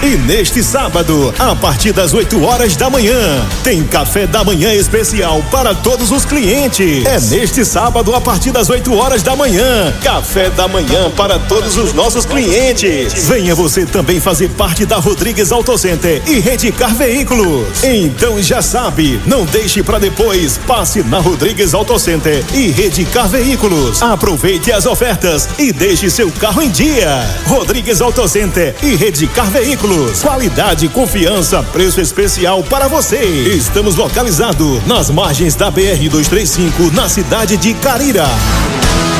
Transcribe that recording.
E neste sábado, a partir das 8 horas da manhã, tem café da manhã especial para todos os clientes. É neste sábado, a partir das 8 horas da manhã, café da manhã para todos os nossos clientes. Venha você também fazer parte da Rodrigues Auto Center e Redicar Veículos. Então já sabe, não deixe para depois, passe na Rodrigues Auto Center e Redicar Veículos. Aproveite as ofertas e deixe seu carro em dia. Rodrigues Auto Center e Redicar Veículos. Qualidade, confiança, preço especial para você. Estamos localizados nas margens da BR-235, na cidade de Carira.